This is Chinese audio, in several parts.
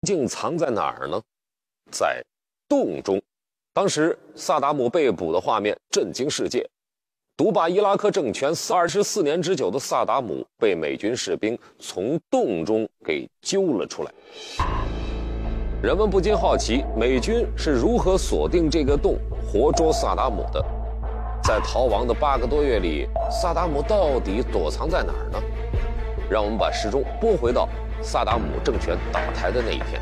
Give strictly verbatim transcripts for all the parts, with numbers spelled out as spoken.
竟藏在哪儿呢？在洞中。当时萨达姆被捕的画面震惊世界。独霸伊拉克政权二十四年之久的萨达姆被美军士兵从洞中给揪了出来。人们不禁好奇，美军是如何锁定这个洞，活捉萨达姆的？在逃亡的八个多月里，萨达姆到底躲藏在哪儿呢？让我们把时钟拨回到萨达姆政权倒台的那一天。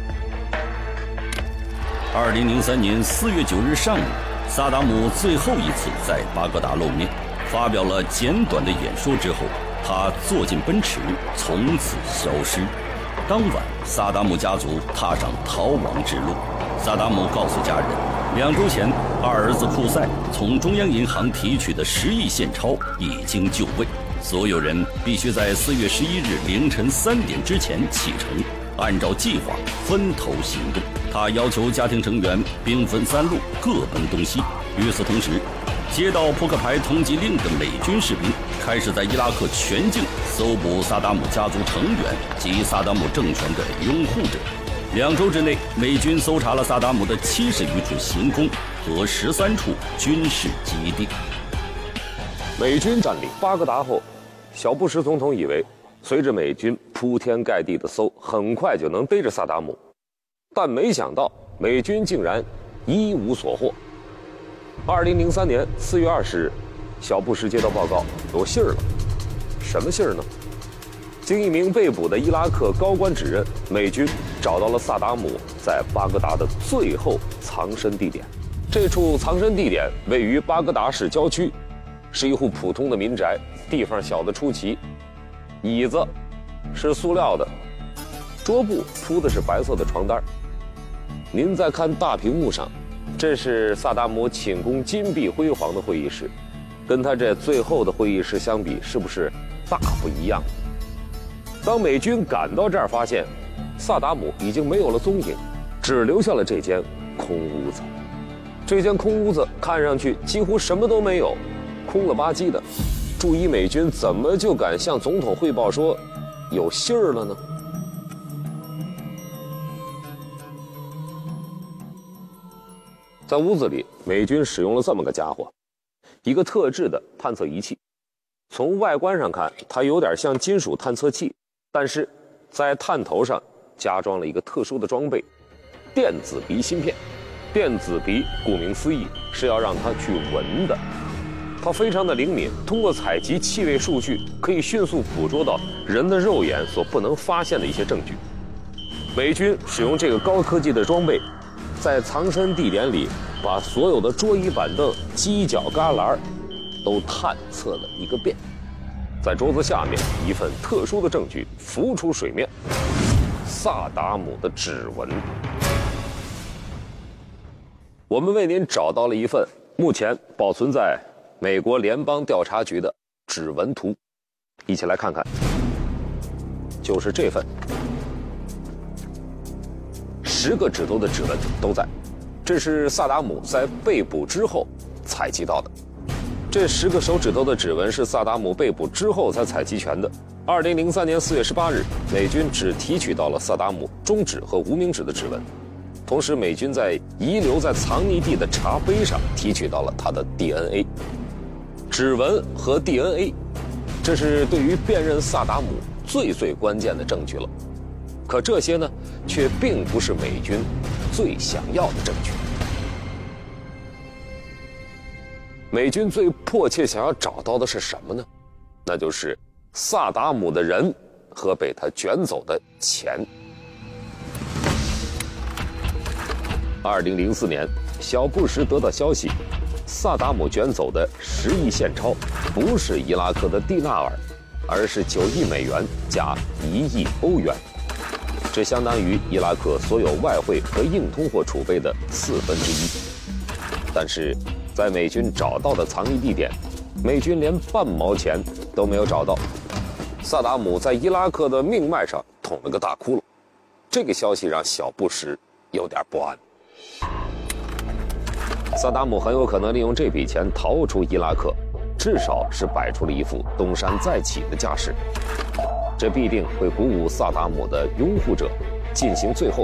二零零三年四月九日上午，萨达姆最后一次在巴格达露面，发表了简短的演说之后，他坐进奔驰，从此消失。当晚，萨达姆家族踏上逃亡之路。萨达姆告诉家人，两周前二儿子库塞从中央银行提取的十亿现钞已经就位，所有人必须在四月十一日凌晨三点之前启程，按照计划分头行动。他要求家庭成员兵分三路，各奔东西。与此同时，接到扑克牌通缉令的美军士兵开始在伊拉克全境搜捕萨达姆家族成员及萨达姆政权的拥护者。两周之内，美军搜查了萨达姆的七十余处行宫和十三处军事基地。 美军占领巴格达后，小布什总统以为随着美军铺天盖地的搜，很快就能逮着萨达姆，但没想到美军竟然一无所获。二零零三年四月二十日，小布什接到报告，有信儿了。什么信儿呢？经一名被捕的伊拉克高官指认，美军找到了萨达姆在巴格达的最后藏身地点。这处藏身地点位于巴格达市郊区，是一户普通的民宅，地方小得出奇。椅子是塑料的，桌布铺的是白色的床单。您再看大屏幕上，这是萨达姆寝宫金碧辉煌的会议室，跟他这最后的会议室相比，是不是大不一样？当美军赶到这儿，发现萨达姆已经没有了踪影，只留下了这间空屋子。这间空屋子看上去几乎什么都没有，空了吧唧的。驻伊美军怎么就敢向总统汇报说有信儿了呢？在屋子里，美军使用了这么个家伙，一个特制的探测仪器。从外观上看，它有点像金属探测器，但是在探头上加装了一个特殊的装备——电子鼻芯片。电子鼻顾名思义是要让它去闻的，它非常的灵敏，通过采集气味数据，可以迅速捕捉到人的肉眼所不能发现的一些证据。美军使用这个高科技的装备，在藏身地点里把所有的桌椅板凳、犄角旮旯都探测了一个遍。在桌子下面，一份特殊的证据浮出水面：萨达姆的指纹。我们为您找到了一份目前保存在美国联邦调查局的指纹图，一起来看看。就是这份，十个指头的指纹都在，这是萨达姆在被捕之后采集到的。这十个手指头的指纹是萨达姆被捕之后才采集全的。二零零三年四月十八日，美军只提取到了萨达姆中指和无名指的指纹，同时美军在遗留在藏匿地的茶杯上提取到了他的 D N A。指纹和 D N A， 这是对于辨认萨达姆最最关键的证据了。可这些呢，却并不是美军最想要的证据。美军最迫切想要找到的是什么呢？那就是萨达姆的人和被他卷走的钱。二零零四年，小布什得到消息，萨达姆卷走的十亿现钞不是伊拉克的蒂纳尔，而是九亿美元加一亿欧元，这相当于伊拉克所有外汇和硬通货储备的四分之一。但是在美军找到的藏匿地点，美军连半毛钱都没有找到。萨达姆在伊拉克的命脉上捅了个大窟窿，这个消息让小布什有点不安。萨达姆很有可能利用这笔钱逃出伊拉克，至少是摆出了一副东山再起的架势，这必定会鼓舞萨达姆的拥护者进行最后